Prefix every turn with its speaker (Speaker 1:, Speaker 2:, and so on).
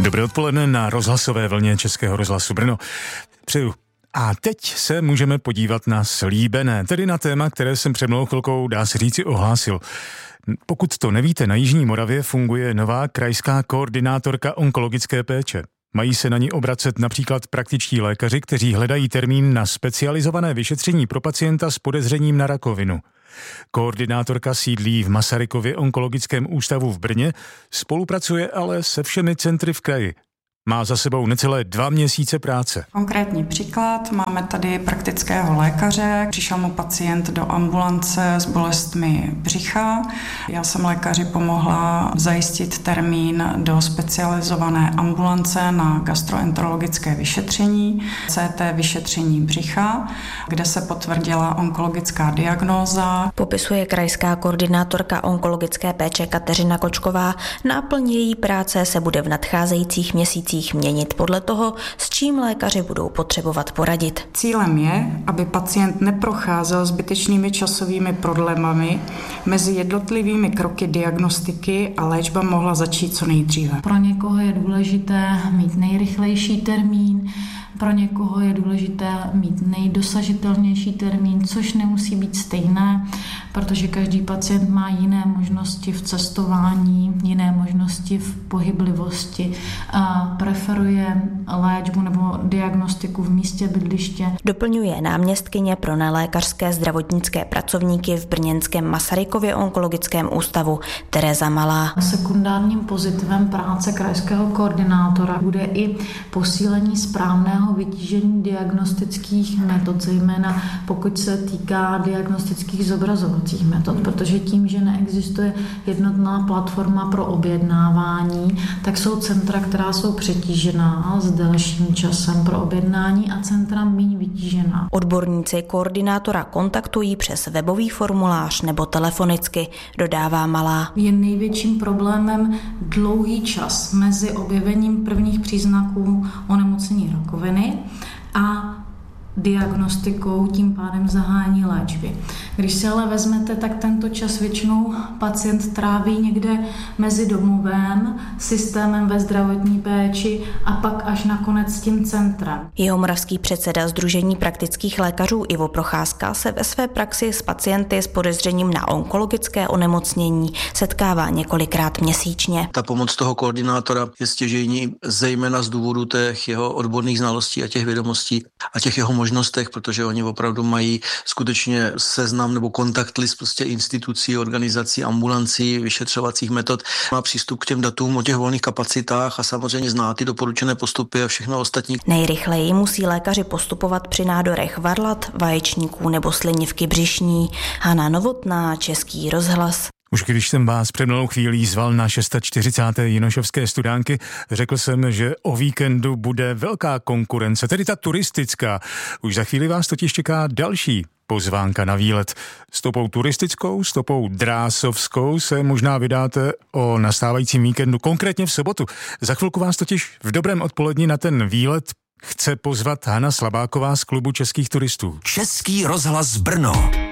Speaker 1: Dobré odpoledne na rozhlasové vlně Českého rozhlasu Brno. Přeju. A teď se můžeme podívat na slíbené, tedy na téma, které jsem před mnou chvilkou, dá se říci, ohlásil. Pokud to nevíte, na Jižní Moravě funguje nová krajská koordinátorka onkologické péče. Mají se na ní obracet například praktičtí lékaři, kteří hledají termín na specializované vyšetření pro pacienta s podezřením na rakovinu. Koordinátorka sídlí v Masarykově onkologickém ústavu v Brně, spolupracuje ale se všemi centry v kraji. Má za sebou necelé 2 měsíce práce.
Speaker 2: Konkrétní příklad, máme tady praktického lékaře, přišel mu pacient do ambulance s bolestmi břicha. Já jsem lékaři pomohla zajistit termín do specializované ambulance na gastroenterologické vyšetření, CT vyšetření břicha, kde se potvrdila onkologická diagnóza.
Speaker 3: Popisuje krajská koordinátorka onkologické péče Kateřina Kočková. Náplň její práce se bude v nadcházejících měsících měnit podle toho, s čím lékaři budou potřebovat poradit.
Speaker 2: Cílem je, aby pacient neprocházel zbytečnými časovými prodlevami mezi jednotlivými kroky diagnostiky a léčba mohla začít co nejdříve.
Speaker 4: Pro někoho je důležité mít nejrychlejší termín, pro někoho je důležité mít nejdosažitelnější termín, což nemusí být stejné, protože každý pacient má jiné možnosti v cestování, jiné možnosti v pohyblivosti, preferuje léčbu nebo diagnostiku v místě bydliště.
Speaker 3: Doplňuje náměstkyně pro nelékařské zdravotnické pracovníky v brněnském Masarykově onkologickém ústavu Tereza Malá.
Speaker 4: Sekundárním pozitivem práce krajského koordinátora bude i posílení správného vytížení diagnostických metod, zejména pokud se týká diagnostických zobrazovacích metod, protože tím, že neexistuje jednotná platforma pro objednávání, tak jsou centra, která jsou přetížená s delším časem pro objednání a centra méně vytížená.
Speaker 3: Odborníci koordinátora kontaktují přes webový formulář nebo telefonicky, dodává Malá.
Speaker 4: Je největším problémem dlouhý čas mezi objevením prvních příznaků onemocnění rakoviny a diagnostikou, tím pádem zahájení léčby. Když si ale vezmete, tak tento čas většinou pacient tráví někde mezi domovem, systémem ve zdravotní péči a pak až nakonec s tím centrem.
Speaker 3: Jihomoravský předseda Sdružení praktických lékařů Ivo Procházka se ve své praxi s pacienty s podezřením na onkologické onemocnění setkává několikrát měsíčně.
Speaker 5: Ta pomoc toho koordinátora je stěžejní, zejména z důvodu těch jeho odborných znalostí a těch vědomostí a těch jeho možnostech, protože oni opravdu mají skutečně seznam nebo kontakt list prostě institucí, organizací, ambulancí, vyšetřovacích metod. Má přístup k těm datům o těch volných kapacitách a samozřejmě zná ty doporučené postupy a všechno ostatní.
Speaker 3: Nejrychleji musí lékaři postupovat při nádorech varlat, vaječníků nebo slinivky břišní. Hana Novotná, Český rozhlas.
Speaker 1: Už když jsem vás před malou chvílí zval na 640. Jinošovské studánky, řekl jsem, že o víkendu bude velká konkurence, tedy ta turistická. Už za chvíli vás totiž čeká další pozvánka na výlet. Stopou turistickou, stopou drásovskou se možná vydáte o nastávajícím víkendu, konkrétně v sobotu. Za chvilku vás totiž v dobrém odpoledni na ten výlet chce pozvat Hana Slabáková z Klubu českých turistů.
Speaker 6: Český rozhlas Brno.